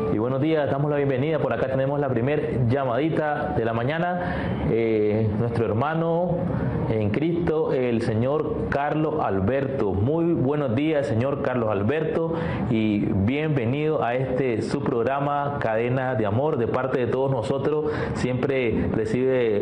Y buenos días, damos la bienvenida. Por acá tenemos la primer llamadita de la mañana. Nuestro hermano en Cristo, el señor Carlos Alberto. Muy buenos días, señor Carlos Alberto, y bienvenido a su programa Cadena de Amor. De parte de todos nosotros, siempre recibe